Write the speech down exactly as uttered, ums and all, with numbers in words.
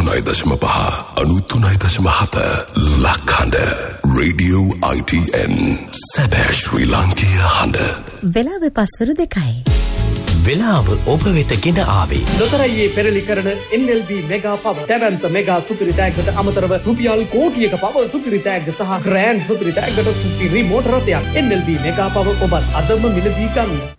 අනූතුනයි දශම පහ අනූතුනයි දශම හත ලක්හඬ රේඩියෝ I T N සැබෑ ශ්‍රී ලාංකීය හඬ වෙලාව පස්වරු දෙකයි වෙලාව ඔබ වෙත ගෙන ආවේ ලොතරැයියේ පෙරලි කරන N L B මෙගා පව තැවැන්ත මෙගා සුපිරි ටැග්ගට අමතරව රුපියල් කෝටියක පව සුපිරි ටැග්ග සහ ග්‍රෑන්ඩ් සුපිරි ටැග්ගට සුපිරි මෝටර රථයක් N L B මෙගා පව ඔබත් අදම මිලදී ගන්න